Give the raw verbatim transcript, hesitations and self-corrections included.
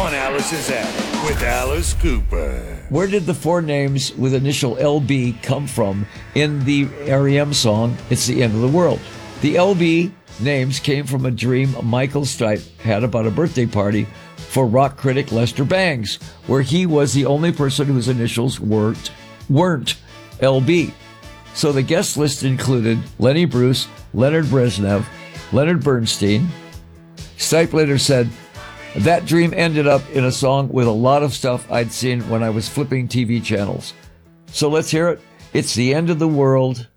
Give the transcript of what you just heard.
on Alice's Attic with Alice Cooper. Where did the four names with initial L B come from in the R E M song, It's the End of the World? The L B names came from a dream Michael Stipe had about a birthday party for rock critic Lester Bangs, where he was the only person whose initials weren't, weren't L B. So the guest list included Lenny Bruce, Leonard Brezhnev, Leonard Bernstein. Stipe later said, that dream ended up in a song with a lot of stuff I'd seen when I was flipping T V channels. So let's hear it. It's the End of the World